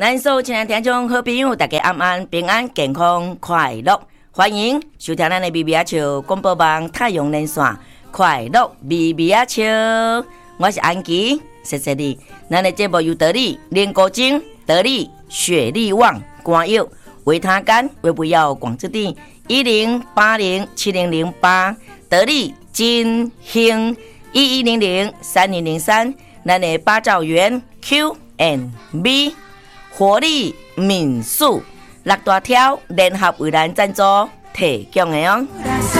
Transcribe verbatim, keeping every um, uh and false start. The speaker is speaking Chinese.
咱所有亲爱听众好朋友，大家安安平安健康快乐，欢迎收听咱的咪咪啊笑广播网太阳连线快乐咪咪啊笑，我是安琪，谢谢你。咱的节目由得力莲果精、得力雪力旺、肝药、维他甘、维不药广之地一零八零七零零八，得力金兴一一零零三零零三，咱的八兆元 Q and B。活力民宿六大条联合为咱赞助提供的哦。